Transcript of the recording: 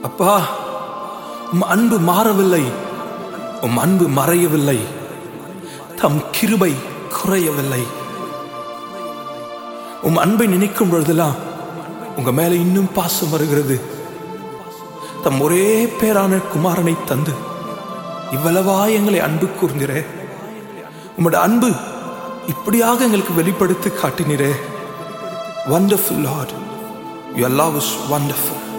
அப்பா, உம் அன்பு மாறவில்லை, உம் அன்பு மறையவில்லை, தம் கிருபை குறையவில்லை. உம் அன்பை நினைக்கும் பொழுதெல்லாம் உங்க மேல இன்னும் பாசம் வருகிறது. தம் ஒரே பேரான குமாரனை தந்து இவ்வளவா எங்களை அன்பு கூர்ந்திரே. உம்முடைய அன்பு இப்படியாக எங்களுக்கு வெளிப்படுத்தி காட்டினீரே. Wonderful Lord, your love is wonderful.